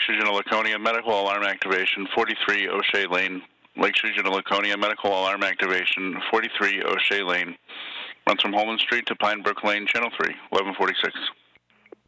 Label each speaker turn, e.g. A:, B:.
A: Lakeshore General Laconia, medical alarm activation, 43 O'Shea Lane. Lakeshore General Laconia, medical alarm activation, 43 O'Shea Lane. Runs from Holman Street to Pine Brook Lane, Channel 3, 1146.